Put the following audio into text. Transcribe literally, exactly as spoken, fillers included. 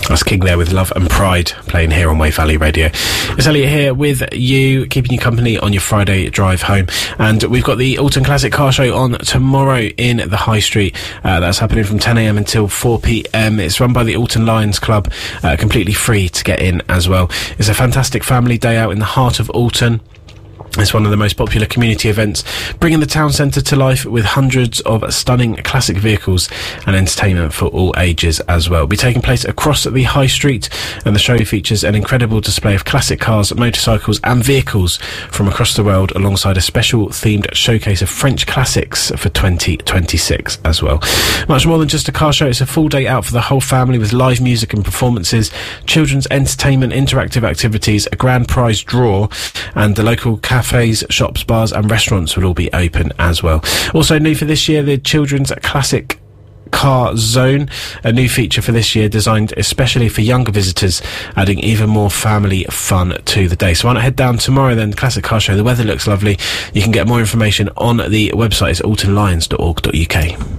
That's King there with Love and Pride, playing here on Wave Valley Radio. It's Elliot here with you, keeping you company on your Friday drive home. And we've got the Alton Classic Car Show on tomorrow in the High Street. Uh, that's happening from ten a m until four p m. It's run by the Alton Lions Club, uh, completely free to get in as well. It's a fantastic family day out in the heart of Alton. It's one of the most popular community events, bringing the town centre to life with hundreds of stunning classic vehicles and entertainment for all ages as well. It'll be taking place across the High Street, and the show features an incredible display of classic cars, motorcycles and vehicles from across the world, alongside a special themed showcase of French classics for twenty twenty-six as well. Much more than just a car show, it's a full day out for the whole family with live music and performances, children's entertainment, interactive activities, a grand prize draw, and the local cafe Cafes, shops, bars and restaurants will all be open as well. Also new for this year, the Children's Classic Car Zone, a new feature for this year designed especially for younger visitors, adding even more family fun to the day. So why not head down tomorrow then, Classic Car Show. The weather looks lovely. You can get more information on the website, it's alton lions dot org dot u k.